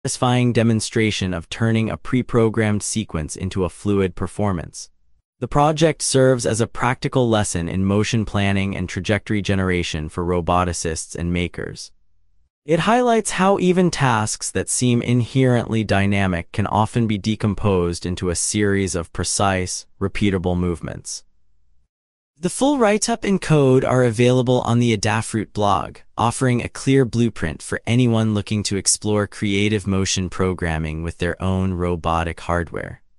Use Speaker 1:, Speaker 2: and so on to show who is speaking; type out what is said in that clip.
Speaker 1: satisfying demonstration of turning a pre-programmed sequence into a fluid performance. The project serves as a practical lesson in motion planning and trajectory generation for roboticists and makers. It highlights how even tasks that seem inherently dynamic can often be decomposed into a series of precise, repeatable movements. The full write-up and code are available on the Adafruit blog, offering a clear blueprint for anyone looking to explore creative motion programming with their own robotic hardware.